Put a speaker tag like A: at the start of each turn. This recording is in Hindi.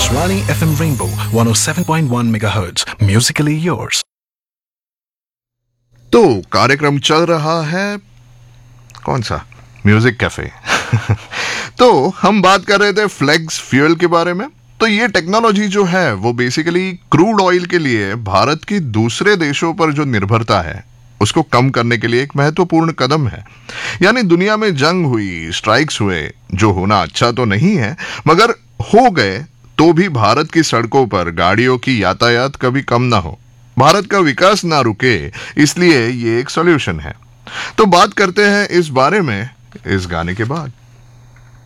A: Akashvani FM Rainbow 107.1 MHz. Musically yours.
B: तो कार्यक्रम चल रहा है कौन सा? Music cafe. तो हम बात कर रहे थे फ्लेक्स फ्यूल के बारे में। तो ये टेक्नोलॉजी जो है वो बेसिकली क्रूड ऑयल के लिए भारत की दूसरे देशों पर जो निर्भरता है उसको कम करने के लिए एक महत्वपूर्ण कदम है। यानी दुनिया में जंग हुई, स्ट्राइक्स हुए, जो होना अच्छा तो नहीं है, मगर हो गए तो भी भारत की सड़कों पर गाड़ियों की यातायात कभी कम ना हो, भारत का विकास ना रुके, इसलिए ये एक सॉल्यूशन है। तो बात करते हैं इस बारे में इस गाने के बाद।